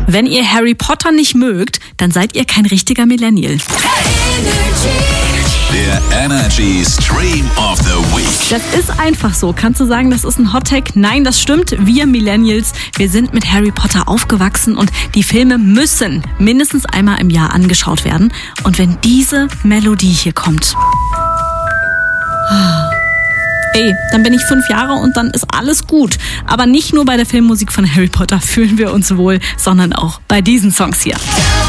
Wenn ihr Harry Potter nicht mögt, dann seid ihr kein richtiger Millennial. Der Energy Stream of the Week. Das ist einfach so. Kannst du sagen, das ist ein Hottake? Nein, das stimmt. Wir Millennials, wir sind mit Harry Potter aufgewachsen und die Filme müssen mindestens einmal im Jahr angeschaut werden. Und wenn diese Melodie hier kommt, dann bin ich 5 Jahre und dann ist alles gut. Aber nicht nur bei der Filmmusik von Harry Potter fühlen wir uns wohl, sondern auch bei diesen Songs hier.